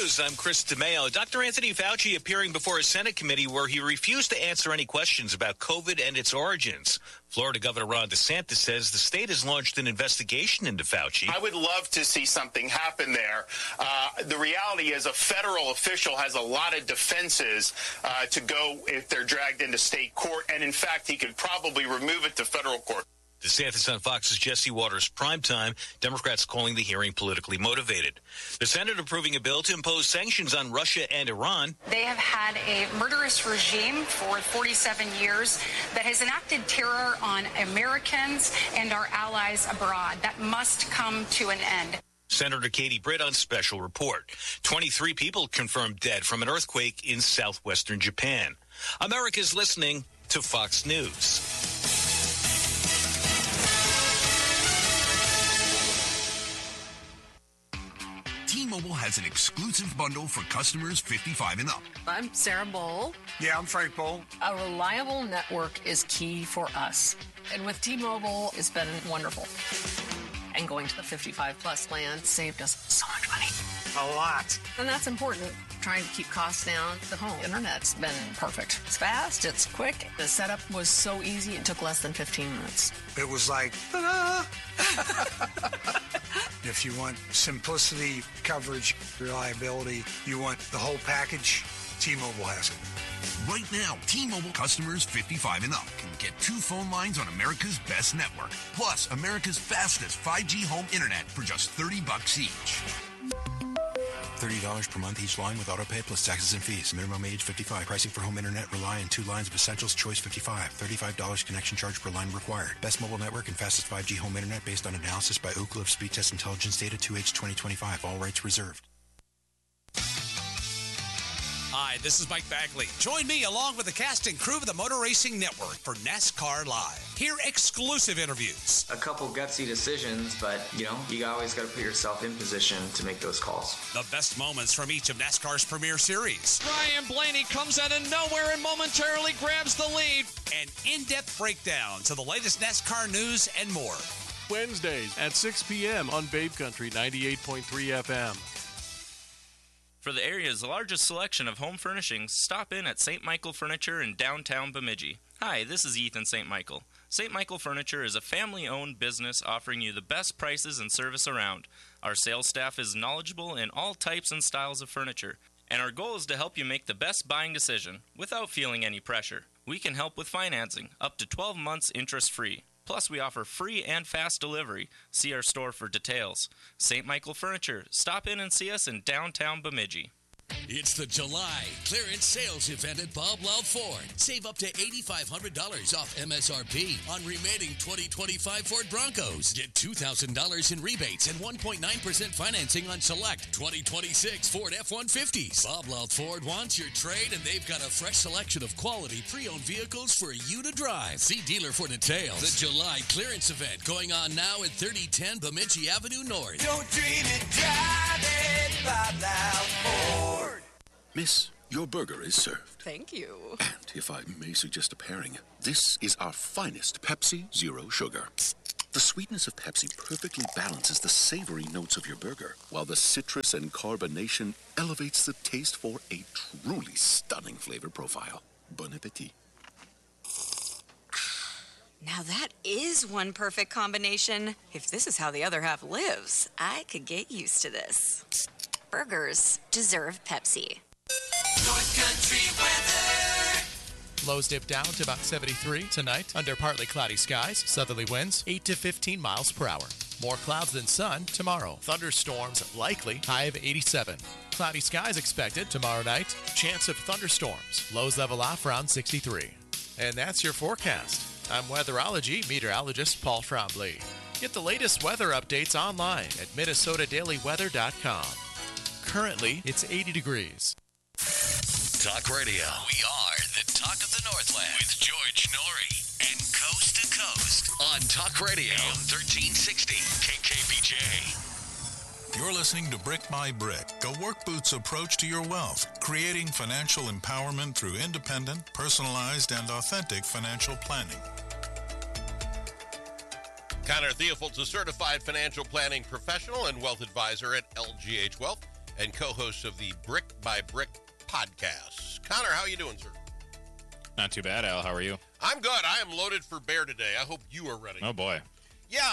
News. I'm Chris DeMeo. Dr. Anthony Fauci appearing before a Senate committee where he refused to answer any questions about COVID and its origins. Florida Governor Ron DeSantis says the state has launched an investigation into Fauci. I would love to see something happen there. The reality is a federal official has a lot of defenses to go if they're dragged into state court. And in fact, he could probably remove it to federal court. DeSantis on Fox's Jesse Waters Primetime. Democrats calling the hearing politically motivated. The Senate approving a bill to impose sanctions on Russia and Iran. They have had a murderous regime for 47 years that has enacted terror on Americans and our allies abroad. That must come to an end. Senator Katie Britt on Special Report. 23 people confirmed dead from an earthquake in southwestern Japan. America's listening to Fox News. T-Mobile has an exclusive bundle for customers 55 and up. I'm Sarah Bowl. Yeah, I'm Frank Bowl. A reliable network is key for us. And with T-Mobile, it's been wonderful. And going to the 55-plus plan saved us so much money. A lot. And that's important. Trying to keep costs down. The home internet's been perfect. It's fast, it's quick. The setup was so easy, it took less than 15 minutes. It was like, ta-da! If you want simplicity, coverage, reliability, you want the whole package, T-Mobile has it. Right now, T-Mobile customers 55 and up can get 2 phone lines on America's best network, plus America's fastest 5G home internet for just $30 each. $30 per month each line with autopay plus taxes and fees. Minimum age 55. Pricing for home internet rely on 2 lines of Essentials Choice 55. $35 connection charge per line required. Best mobile network and fastest 5G home internet based on analysis by Ookla of Speed Test Intelligence Data 2H 2025. All rights reserved. Hi, this is Mike Bagley. Join me along with the cast and crew of the Motor Racing Network for NASCAR Live. Hear exclusive interviews. A couple gutsy decisions, but, you always got to put yourself in position to make those calls. The best moments from each of NASCAR's premier series. Ryan Blaney comes out of nowhere and momentarily grabs the lead. An in-depth breakdown to the latest NASCAR news and more. Wednesdays at 6 p.m. on Babe Country 98.3 FM. For the area's largest selection of home furnishings, stop in at St. Michael Furniture in downtown Bemidji. Hi, this is Ethan St. Michael. St. Michael Furniture is a family-owned business offering you the best prices and service around. Our sales staff is knowledgeable in all types and styles of furniture, and our goal is to help you make the best buying decision without feeling any pressure. We can help with financing, up to 12 months interest-free. Plus, we offer free and fast delivery. See our store for details. St. Michael Furniture. Stop in and see us in downtown Bemidji. It's the July clearance sales event at Bob Loud Ford. Save up to $8,500 off MSRP on remaining 2025 Ford Broncos. Get $2,000 in rebates and 1.9% financing on select 2026 Ford F-150s. Bob Loud Ford wants your trade, and they've got a fresh selection of quality pre-owned vehicles for you to drive. See dealer for details. The July clearance event going on now at 3010 Bemidji Avenue North. Don't dream it, drive it, Bob Loud Ford. Miss, your burger is served. Thank you. And if I may suggest a pairing, this is our finest Pepsi Zero Sugar. The sweetness of Pepsi perfectly balances the savory notes of your burger, while the citrus and carbonation elevates the taste for a truly stunning flavor profile. Bon appetit. Now that is one perfect combination. If this is how the other half lives, I could get used to this. Burgers deserve Pepsi. North Country weather. Lows dip down to about 73 tonight under partly cloudy skies. Southerly winds 8 to 15 miles per hour. More clouds than sun tomorrow. Thunderstorms likely, high of 87. Cloudy skies expected tomorrow night. Chance of thunderstorms. Lows level off around 63. And that's your forecast. I'm weatherology meteorologist Paul Trombley. Get the latest weather updates online at minnesotadailyweather.com. Currently, it's 80 degrees. Talk Radio. We are the talk of the Northland with George Norrie and Coast to Coast on Talk Radio 1360 KKPJ. You're listening to Brick by Brick, a work boot's approach to your wealth, creating financial empowerment through independent, personalized, and authentic financial planning. Connor Theophilt's a certified financial planning professional and wealth advisor at LGH Wealth. and co-host of the Brick by Brick podcast. Connor, how are you doing, sir? Not too bad, Al. How are you? I'm good. I am loaded for bear today. I hope you are ready. Oh, boy. Yeah,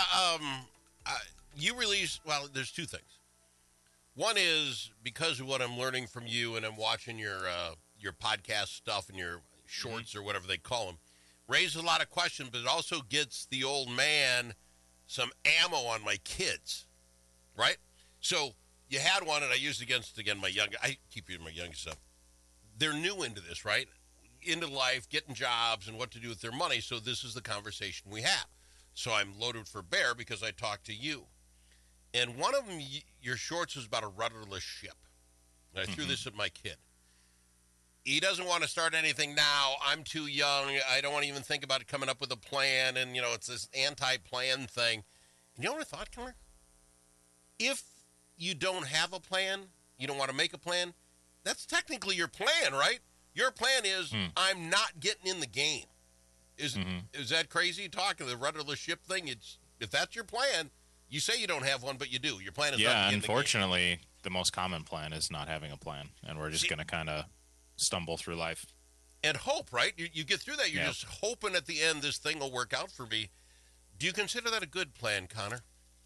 you released, well, there's two things. One is because of what I'm learning from you, and I'm watching your podcast stuff and your shorts or whatever they call them, raises a lot of questions, but it also gets the old man some ammo on my kids, right? So you had one, and I used it against, again, I keep using my youngest stuff. They're new into this, right? Into life, getting jobs, and what to do with their money, so this is the conversation we have. So I'm loaded for bear because I talked to you. And one of them, your shorts, is about a rudderless ship. And I threw this at my kid. He doesn't want to start anything now. I'm too young. I don't want to even think about coming up with a plan. And, it's this anti-plan thing. And you know what I thought, Connor? If you don't have a plan, you don't want to make a plan, that's technically your plan, right? Your plan is, I'm not getting in the game. Is that crazy talk of the rudderless ship thing? If that's your plan, you say you don't have one, but you do. Your plan is not to get in the game. Unfortunately, the most common plan is not having a plan, and we're just going to kind of stumble through life. And hope, right? You get through that. You're just hoping at the end this thing will work out for me. Do you consider that a good plan, Connor?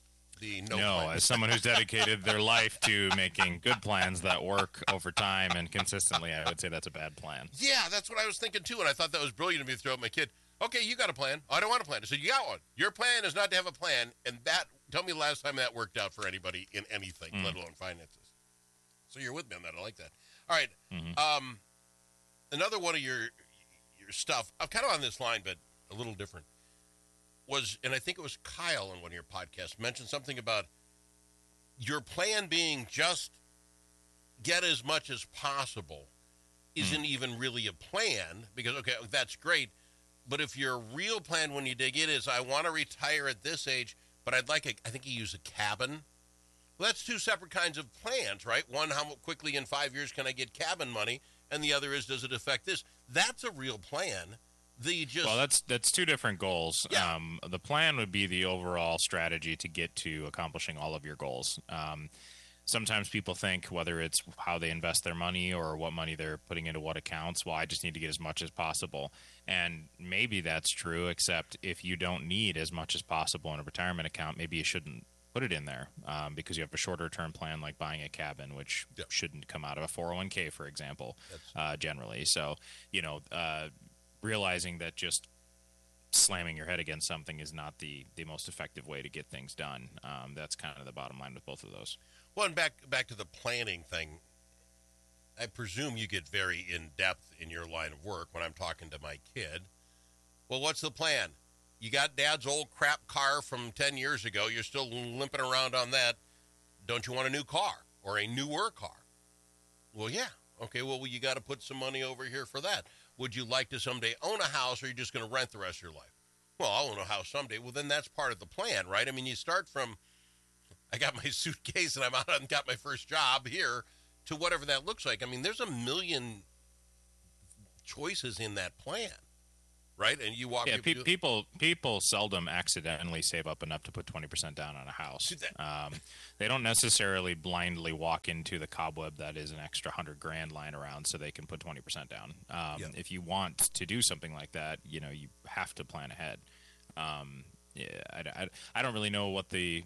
No, as someone who's dedicated their life to making good plans that work over time and consistently, I would say that's a bad plan. Yeah, that's what I was thinking too, and I thought that was brilliant of me to throw at my kid. Okay, you got a plan. I don't want a plan. I said, you got one. Your plan is not to have a plan, and tell me the last time that worked out for anybody in anything, let alone finances. So you're with me on that. I like that. All right. Another one of your stuff, I'm kind of on this line, but a little different, was, and I think it was Kyle on one of your podcasts, mentioned something about your plan being just get as much as possible isn't even really a plan, because, okay, that's great, but if your real plan when you dig in is, I want to retire at this age, but I think you use a cabin. Well, that's two separate kinds of plans, right? One, how quickly in 5 years can I get cabin money? And the other is, does it affect this? That's a real plan. Well, that's two different goals. Yeah. The plan would be the overall strategy to get to accomplishing all of your goals. Sometimes people think, whether it's how they invest their money or what money they're putting into what accounts, well, I just need to get as much as possible. And maybe that's true, except if you don't need as much as possible in a retirement account, maybe you shouldn't put it in there, because you have a shorter term plan like buying a cabin, which shouldn't come out of a 401k, for example, generally. So, realizing that just slamming your head against something is not the most effective way to get things done. That's kind of the bottom line with both of those. Well, and back to the planning thing, I presume you get very in-depth in your line of work when I'm talking to my kid. Well, what's the plan? You got Dad's old crap car from 10 years ago. You're still limping around on that. Don't you want a new car or a newer car? Well, yeah. Okay, well, you got to put some money over here for that. Would you like to someday own a house, or are you just going to rent the rest of your life? Well, I'll own a house someday. Well, then that's part of the plan, right? I mean, you start from, I got my suitcase and I'm out and got my first job here, to whatever that looks like. I mean, there's a million choices in that plan, right? And you walk. Yeah, people seldom accidentally save up enough to put 20% down on a house. They don't necessarily blindly walk into the cobweb that is an extra $100,000 lying around so they can put 20% down. If you want to do something like that, you have to plan ahead. I don't really know what the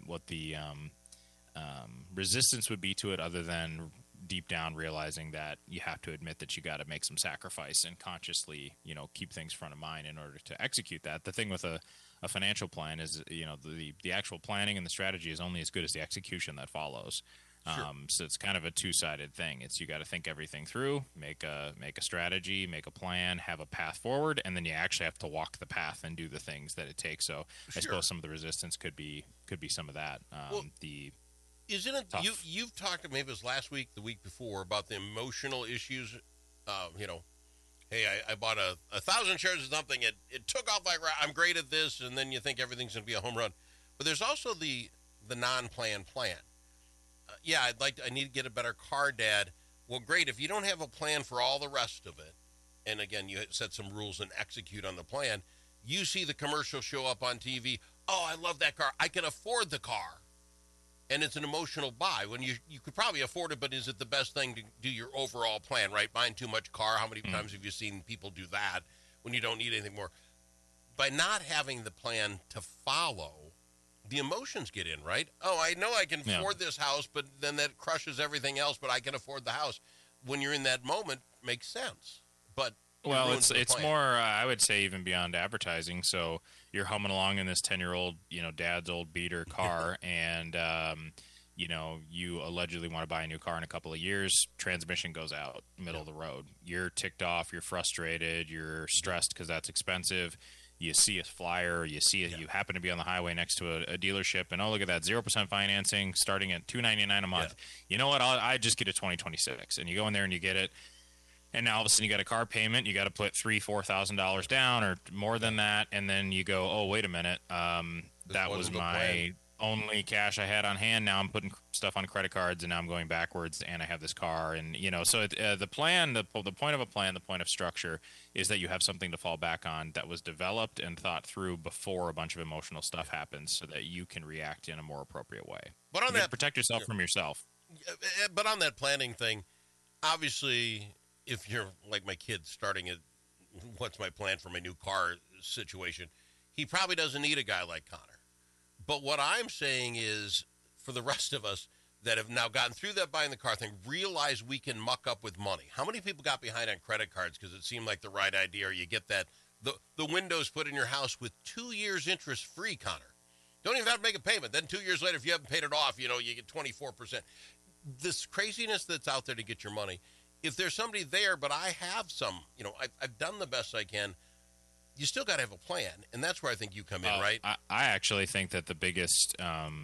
resistance would be to it, other than deep down realizing that you have to admit that you got to make some sacrifice and consciously, keep things front of mind in order to execute that. The thing with a financial plan is, the actual planning and the strategy is only as good as the execution that follows. Sure. So it's kind of a two-sided thing. It's, you got to think everything through, make a strategy, make a plan, have a path forward, and then you actually have to walk the path and do the things that it takes. So I suppose some of the resistance could be some of that. Isn't it, you've talked, maybe it was last week, the week before, about the emotional issues, hey, I bought 1,000 shares of something, it took off like, I'm great at this, and then you think everything's going to be a home run. But there's also the non-planned plan. I need to get a better car, Dad. Well, great, if you don't have a plan for all the rest of it, and again, you set some rules and execute on the plan, you see the commercial show up on TV, oh, I love that car, I can afford the car. and it's an emotional buy. When you could probably afford it, but is it the best thing to do your overall plan, right? Buying too much car, how many times have you seen people do that when you don't need anything more? By not having the plan to follow, the emotions get in, right? Oh, I know I can afford this house, but then that crushes everything else, but I can afford the house. When you're in that moment, makes sense. But well, it's more, I would say, even beyond advertising. So you're humming along in this 10-year-old, dad's old beater car, and, you allegedly want to buy a new car in a couple of years. Transmission goes out, middle of the road. You're ticked off. You're frustrated. You're stressed because that's expensive. You see a flyer, you happen to be on the highway next to a dealership, and look at that, 0% financing starting at $299 a month. You know what? I just get a 2026, and you go in there and you get it, and now all of a sudden you got a car payment. You got to put $3,000-$4,000 down or more than that, and then you go, oh, wait a minute, that was my only cash I had on hand. Now I'm putting stuff on credit cards, and now I'm going backwards, and I have this car, and so the plan, the point of a plan, the point of structure is that you have something to fall back on that was developed and thought through before a bunch of emotional stuff happens, so that you can react in a more appropriate way. But on that, protect yourself from yourself. But on that planning thing, obviously, if you're like my kid starting at what's my plan for my new car situation, he probably doesn't need a guy like Connor. But what I'm saying is, for the rest of us that have now gotten through that buying the car thing, realize we can muck up with money. How many people got behind on credit cards because it seemed like the right idea, or you get that, the windows put in your house with 2 years interest free, Connor. Don't even have to make a payment. Then 2 years later, if you haven't paid it off, you get 24%. This craziness that's out there to get your money, if there's somebody there, but I have some, I've done the best I can, you still got to have a plan, and that's where I think you come in, right? I actually think that the biggest,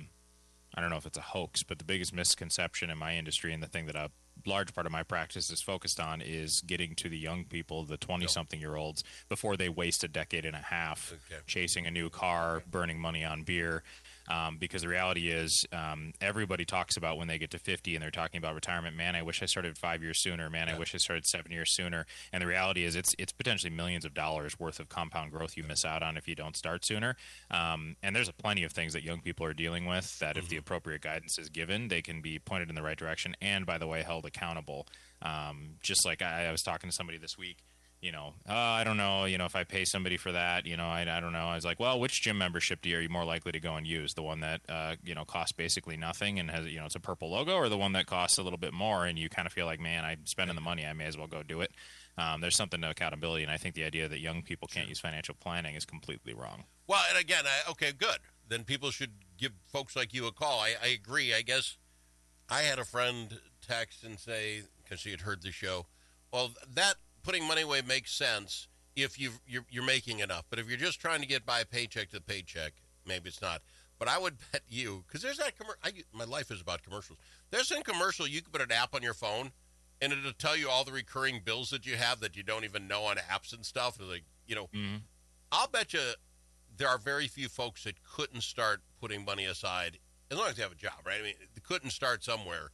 I don't know if it's a hoax, but the biggest misconception in my industry, and the thing that a large part of my practice is focused on, is getting to the young people, the 20-something-year-olds, before they waste a decade and a half chasing a new car, burning money on beer. Because the reality is, everybody talks about when they get to 50 and they're talking about retirement. Man, I wish I started 5 years sooner. Man, I wish I started 7 years sooner. And the reality is, it's potentially millions of dollars worth of compound growth you miss out on if you don't start sooner. And there's plenty of things that young people are dealing with that, if the appropriate guidance is given, they can be pointed in the right direction. And by the way, held accountable. Just like I was talking to somebody this week. I don't know, if I pay somebody for that, I don't know. I was like, well, which gym membership are you more likely to go and use? The one that, costs basically nothing and has, it's a purple logo, or the one that costs a little bit more and you kind of feel like, man, I'm spending the money, I may as well go do it. There's something to accountability, and I think the idea that young people can't use financial planning is completely wrong. Well, and again, okay, good. Then people should give folks like you a call. I agree. I guess I had a friend text and say, because she had heard the show, well, that putting money away makes sense if you're making enough. But if you're just trying to get by paycheck to paycheck, maybe it's not. But I would bet you, because there's that my life is about commercials. There's some commercial, you can put an app on your phone, and it'll tell you all the recurring bills that you have that you don't even know on apps and stuff. Like, I'll bet you there are very few folks that couldn't start putting money aside, as long as they have a job, right? I mean, they couldn't start somewhere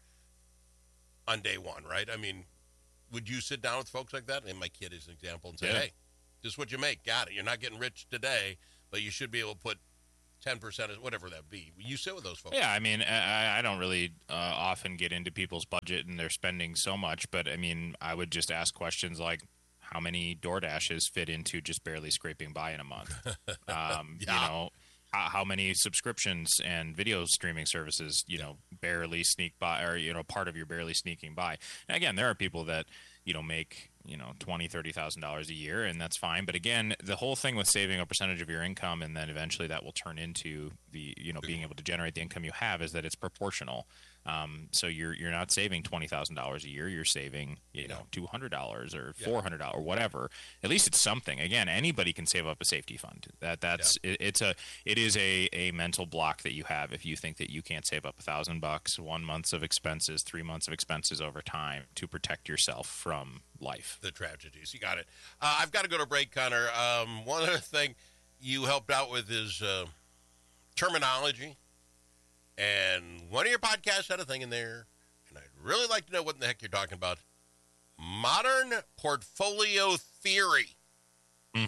on day one, right? I mean, would you sit down with folks like that? And my kid is an example, and say, hey, this is what you make. Got it. You're not getting rich today, but you should be able to put 10%, whatever that be. You sit with those folks. Yeah, I mean, I don't really often get into people's budget and their spending so much, but I mean, I would just ask questions like, how many DoorDashes fit into just barely scraping by in a month? How many subscriptions and video streaming services, barely sneak by, or, part of your barely sneaking by. And again, there are people that, make, $20,000, $30,000 a year, and that's fine. But again, the whole thing with saving a percentage of your income, and then eventually that will turn into the, being able to generate the income you have, is that it's proportional. So you're not saving $20,000 a year. You're saving, $200 or $400 or whatever. At least it's something. Again, anybody can save up a safety fund. It is a mental block that you have if you think that you can't save up $1,000, 1 month of expenses, 3 months of expenses over time to protect yourself from life. The tragedies. You got it. I've got to go to break, Connor. One other thing you helped out with is terminology. And one of your podcasts had a thing in there, and I'd really like to know what in the heck you're talking about. Modern portfolio theory. Oh,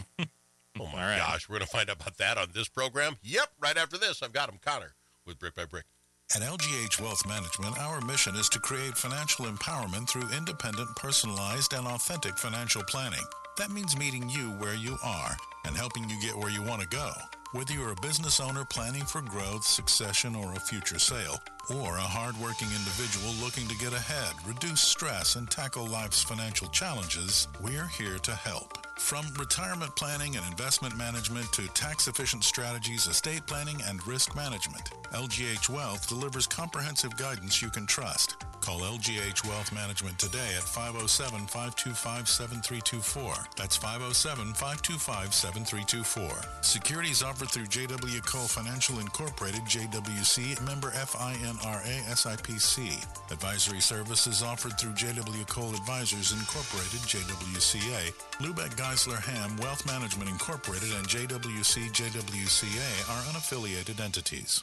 my gosh. We're going to find out about that on this program. Yep, right after this. I've got him, Connor, with Brick by Brick. At LGH Wealth Management, our mission is to create financial empowerment through independent, personalized, and authentic financial planning. That means meeting you where you are and helping you get where you want to go. Whether you're a business owner planning for growth, succession, or a future sale, or a hardworking individual looking to get ahead, reduce stress, and tackle life's financial challenges, we're here to help. From retirement planning and investment management to tax-efficient strategies, estate planning, and risk management, LGH Wealth delivers comprehensive guidance you can trust. Call LGH Wealth Management today at 507-525-7324. That's 507-525-7324. Securities offered through J.W. Cole Financial Incorporated, JWC, member FINRA SIPC. Advisory services offered through J.W. Cole Advisors Incorporated, JWCA. Lubeck Geisler Ham Wealth Management Incorporated and JWC JWCA are unaffiliated entities.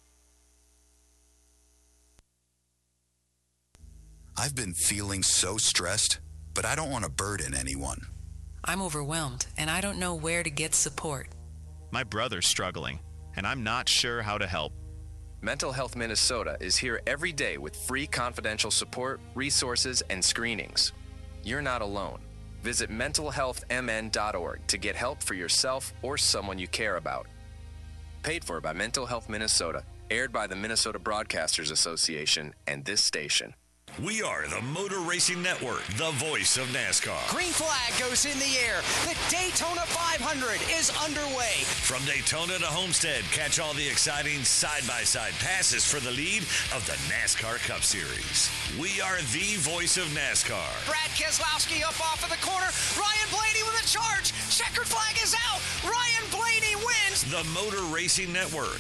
I've been feeling so stressed, but I don't want to burden anyone. I'm overwhelmed, and I don't know where to get support. My brother's struggling, and I'm not sure how to help. Mental Health Minnesota is here every day with free confidential support, resources, and screenings. You're not alone. Visit mentalhealthmn.org to get help for yourself or someone you care about. Paid for by Mental Health Minnesota, aired by the Minnesota Broadcasters Association and this station. We are the Motor Racing Network, the voice of NASCAR. Green flag goes in the air. The Daytona 500 is underway. From Daytona to Homestead, catch all the exciting side-by-side passes for the lead of the NASCAR Cup Series. We are the voice of NASCAR. Brad Keselowski up off of the corner. Ryan Blaney with a charge. Checkered flag is out. Ryan Blaney wins. The Motor Racing Network.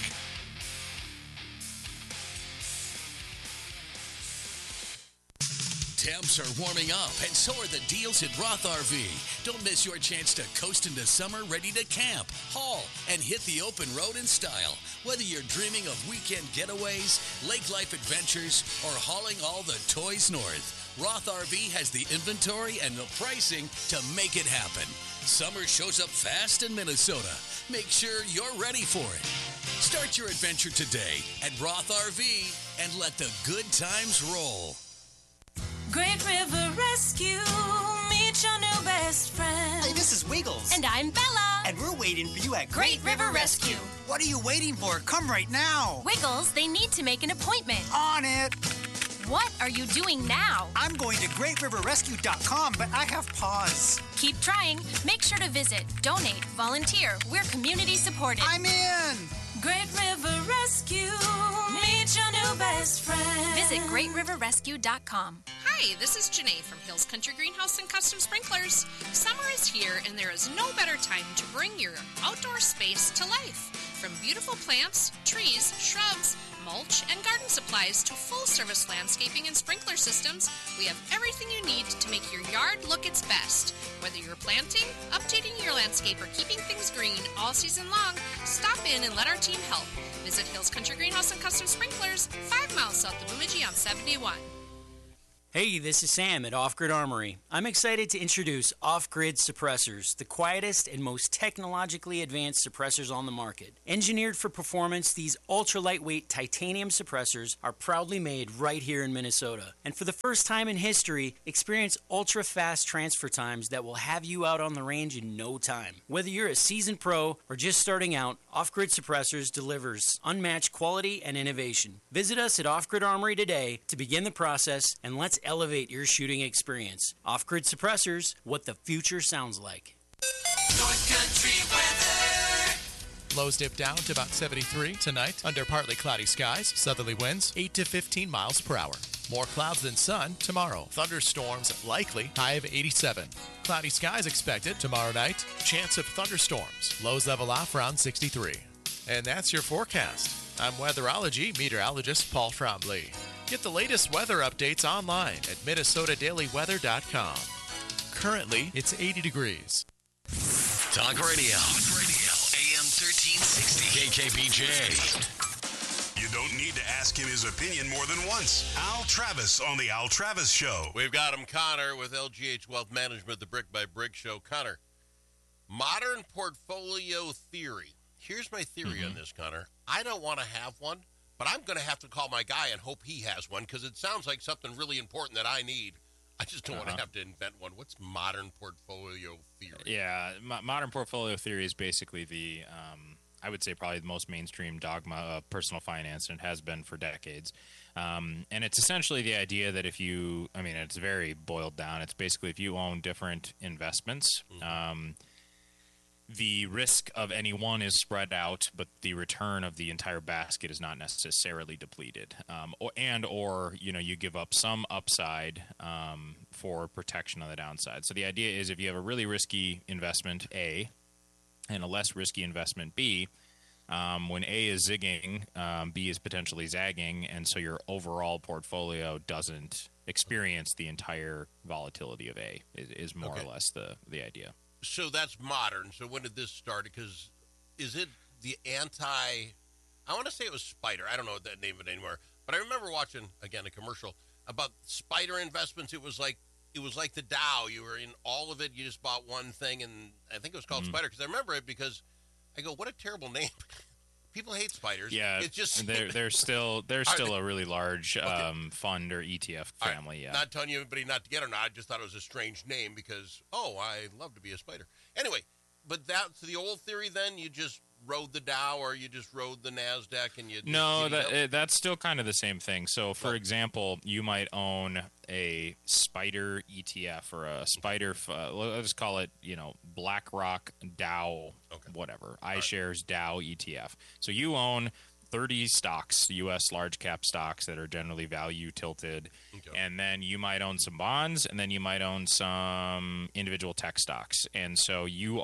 Temps are warming up, and so are the deals at Roth RV. Don't miss your chance to coast into summer ready to camp, haul, and hit the open road in style. Whether you're dreaming of weekend getaways, lake life adventures, or hauling all the toys north, Roth RV has the inventory and the pricing to make it happen. Summer shows up fast in Minnesota. Make sure you're ready for it. Start your adventure today at Roth RV and let the good times roll. Great River Rescue, meet your new best friend. Hey, this is Wiggles. And I'm Bella. And we're waiting for you at Great River Rescue. What are you waiting for? Come right now. Wiggles, they need to make an appointment. On it. What are you doing now? I'm going to greatriverrescue.com, but I have pause. Keep trying. Make sure to visit, donate, volunteer. We're community supported. I'm in. Great River Rescue, meet your new best friend. Visit greatriverrescue.com. Hi, this is Janae from Hills Country Greenhouse and Custom Sprinklers. Summer is here, and there is no better time to bring your outdoor space to life. From beautiful plants, trees, shrubs, mulch, and garden supplies to full-service landscaping and sprinkler systems, we have everything you need to make your yard look its best. Whether you're planting, updating your landscape, or keeping things green all season long, stop in and let our team help. Visit Hills Country Greenhouse and Custom Sprinklers, 5 miles south of Bemidji on 71. Hey, this is Sam at Off Grid Armory. I'm excited to introduce Off Grid Suppressors, the quietest and most technologically advanced suppressors on the market. Engineered for performance, these ultra-lightweight titanium suppressors are proudly made right here in Minnesota. And for the first time in history, experience ultra-fast transfer times that will have you out on the range in no time. Whether you're a seasoned pro or just starting out, Off Grid Suppressors delivers unmatched quality and innovation. Visit us at Off Grid Armory today to begin the process, and let's elevate your shooting experience. Off-Grid Suppressors, what the future sounds like. North Country weather. Lows dip down to about 73 tonight under partly cloudy skies, southerly winds 8 to 15 miles per hour. More clouds than sun tomorrow. Thunderstorms likely, high of 87. Cloudy skies expected tomorrow night. Chance of thunderstorms. Lows level off around 63. And that's your forecast. I'm weatherology meteorologist Paul Trombley. Get the latest weather updates online at minnesotadailyweather.com. Currently, it's 80 degrees. Talk Radio. AM 1360. KKBJ. You don't need to ask him his opinion more than once. Al Travis on the Al Travis Show. We've got him, Connor, with LGH Wealth Management, the Brick by Brick Show. Connor, modern portfolio theory. Here's my theory on this, Connor. I don't want to have one, But I'm going to have to call my guy and hope he has one because it sounds like something really important that I need. I just don't want to have to invent one. What's modern portfolio theory? Yeah, modern portfolio theory is basically the, I would say probably the most mainstream dogma of personal finance, and it has been for decades. And it's essentially the idea that if you, I mean, it's very boiled down. It's basically if you own different investments, the risk of any one is spread out, but the return of the entire basket is not necessarily depleted. Or you give up some upside for protection on the downside. So the idea is if you have a really risky investment A and a less risky investment B, when A is zigging, B is potentially zagging, and so your overall portfolio doesn't experience the entire volatility of A is more or less the idea. So that's modern. So when did this start? Because is it the I want to say it was Spider. I don't know that name of it anymore. But I remember watching, again, a commercial about Spider investments. It was like the Dow. You were in all of it. You just bought one thing, and I think it was called Spider because I remember it because I go, what a terrible name. People hate spiders. Yeah, it's just they're still a really large fund or ETF family. Yeah, not telling you anybody not to get or not. I just thought it was a strange name because I love to be a spider. Anyway, but that's the old theory. Then you just rode the Dow or you just rode the NASDAQ and you that's still kind of the same thing. So, for example, you might own a Spider ETF or a Spider. Let's call it BlackRock Dow, whatever iShares Dow ETF. So you own 30 stocks, U.S. large cap stocks that are generally value tilted, and then you might own some bonds, and then you might own some individual tech stocks. And so you're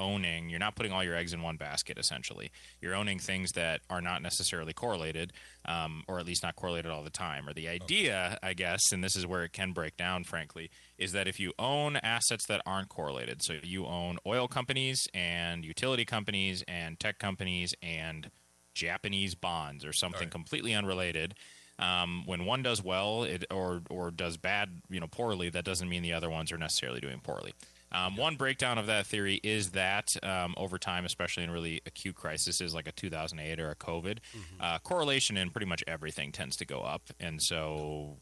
not putting all your eggs in one basket, essentially. You're owning things that are not necessarily correlated, or at least not correlated all the time. Or the idea, I guess, and this is where it can break down, frankly, is that if you own assets that aren't correlated, so you own oil companies and utility companies and tech companies and Japanese bonds or something completely unrelated. When one does well, or does bad, poorly, that doesn't mean the other ones are necessarily doing poorly. One breakdown of that theory is that over time, especially in really acute crises like a 2008 or a COVID, correlation in pretty much everything tends to go up. And so,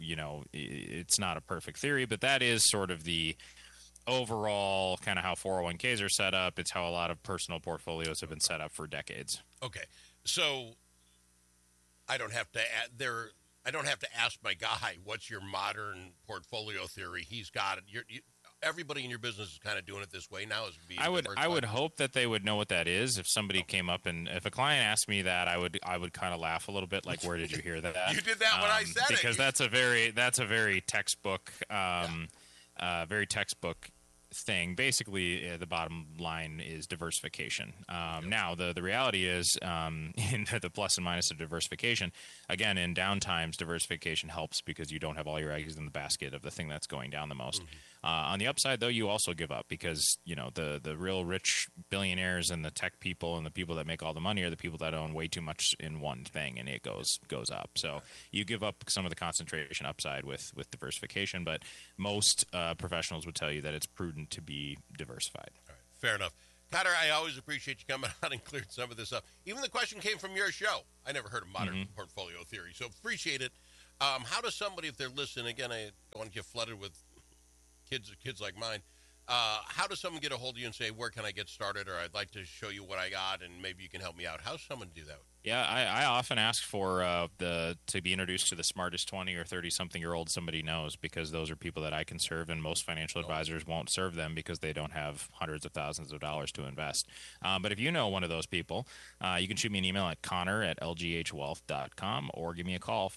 it's not a perfect theory, but that is sort of the overall kind of how 401ks are set up. It's how a lot of personal portfolios have been set up for decades. Okay. So I don't have to ask my guy, what's your modern portfolio theory? He's got it. Everybody in your business is kind of doing it this way now. I would hope that they would know what that is. If somebody came up and if a client asked me that, I would kind of laugh a little bit. Like, where did you hear that? You did that when I said it. Because that's a very textbook, thing. Basically, the bottom line is diversification. Now, the reality is, in the plus and minus of diversification, again, in downtimes, diversification helps because you don't have all your eggs in the basket of the thing that's going down the most. On the upside, though, you also give up because, the real rich billionaires and the tech people and the people that make all the money are the people that own way too much in one thing, and it goes up. So you give up some of the concentration upside with diversification, but most professionals would tell you that it's prudent to be diversified. All right, fair enough. Connor, I always appreciate you coming on and clearing some of this up. Even the question came from your show. I never heard of modern portfolio theory, so appreciate it. How does somebody, if they're listening, again, I don't want to get flooded with kids like mine, how does someone get a hold of you and say, where can I get started, or I'd like to show you what I got, and maybe you can help me out? How does someone do that? Yeah, I often ask for to be introduced to the smartest 20 or 30-something-year-old somebody knows, because those are people that I can serve, and most financial advisors won't serve them because they don't have hundreds of thousands of dollars to invest. But if you know one of those people, you can shoot me an email at connor@lghwealth.com or give me a call,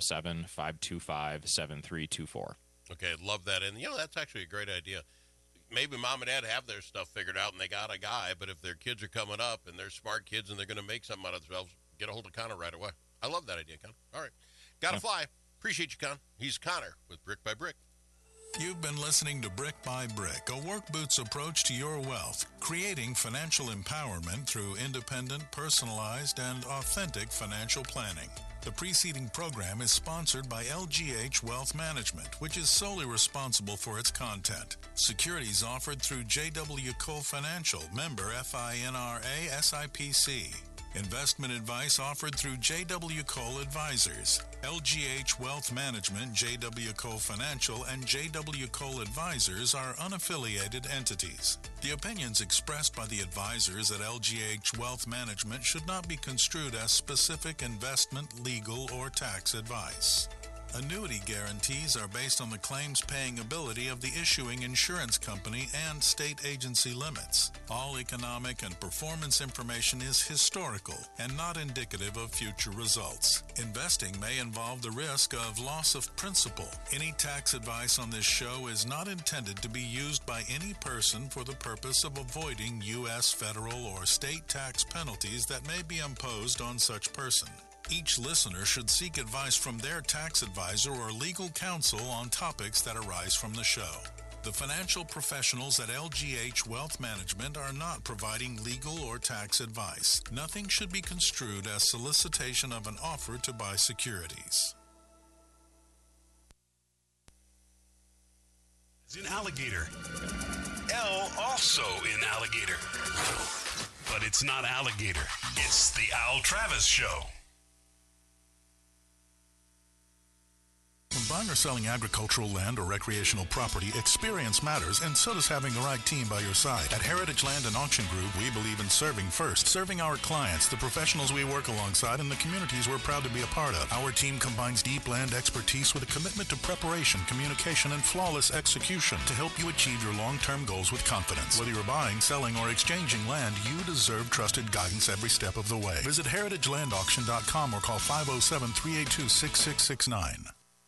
507-525-7324. Okay, love that. And, that's actually a great idea. Maybe mom and dad have their stuff figured out and they got a guy, but if their kids are coming up and they're smart kids and they're going to make something out of themselves, get a hold of Connor right away. I love that idea, Connor. All right. Gotta fly. Appreciate you, Con. He's Connor with Brick by Brick. You've been listening to Brick by Brick, a work boots approach to your wealth, creating financial empowerment through independent, personalized, and authentic financial planning. The preceding program is sponsored by LGH Wealth Management, which is solely responsible for its content. Securities offered through JW Cole Financial, member FINRA SIPC. Investment advice offered through J.W. Cole Advisors. LGH Wealth Management, J.W. Cole Financial, and J.W. Cole Advisors are unaffiliated entities. The opinions expressed by the advisors at LGH Wealth Management should not be construed as specific investment, legal, or tax advice. Annuity guarantees are based on the claims-paying ability of the issuing insurance company and state agency limits. All economic and performance information is historical and not indicative of future results. Investing may involve the risk of loss of principal. Any tax advice on this show is not intended to be used by any person for the purpose of avoiding U.S. federal or state tax penalties that may be imposed on such person. Each listener should seek advice from their tax advisor or legal counsel on topics that arise from the show. The financial professionals at LGH Wealth Management are not providing legal or tax advice. Nothing should be construed as solicitation of an offer to buy securities. It's in alligator. L also in alligator. But it's not alligator. It's the Al Travis Show. When buying or selling agricultural land or recreational property, experience matters, and so does having the right team by your side. At Heritage Land and Auction Group, we believe in serving first, serving our clients, the professionals we work alongside, and the communities we're proud to be a part of. Our team combines deep land expertise with a commitment to preparation, communication, and flawless execution to help you achieve your long-term goals with confidence. Whether you're buying, selling, or exchanging land, you deserve trusted guidance every step of the way. Visit heritagelandauction.com or call 507-382-6669.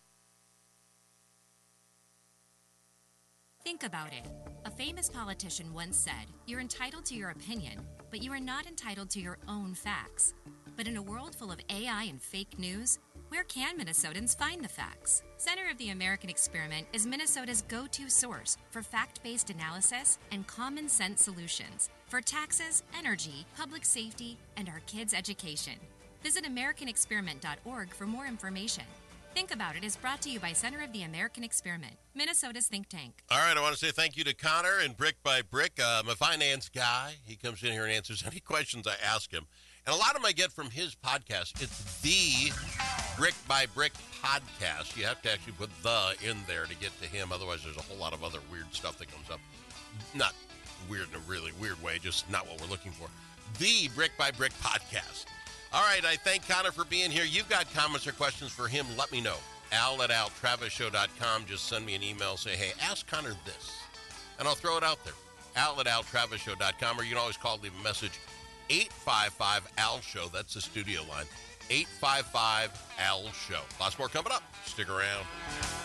Think about it. A famous politician once said, "You're entitled to your opinion, but you are not entitled to your own facts." But in a world full of AI and fake news, where can Minnesotans find the facts? Center of the American Experiment is Minnesota's go-to source for fact-based analysis and common sense solutions for taxes, energy, public safety, and our kids' education. Visit AmericanExperiment.org for more information. Think About It is brought to you by Center of the American Experiment, Minnesota's think tank. All right, I want to say thank you to Connor and Brick by Brick. I'm a finance guy. He comes in here and answers any questions I ask him. And a lot of them I get from his podcast. It's the Brick by Brick podcast. You have to actually put the in there to get to him. Otherwise, there's a whole lot of other weird stuff that comes up. Not weird in a really weird way, just not what we're looking for. The Brick by Brick podcast. All right, I thank Connor for being here. You've got comments or questions for him, let me know. al@altravisshow.com. Just send me an email. Say, hey, ask Connor this. And I'll throw it out there. al@altravisshow.com. Or you can always call, leave a message. 855-AL-SHOW. That's the studio line. 855-AL-SHOW. Lots more coming up. Stick around.